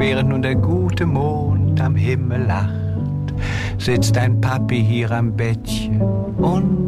während nun der gute Mond am Himmel lacht, sitzt ein Papi hier am Bettchen und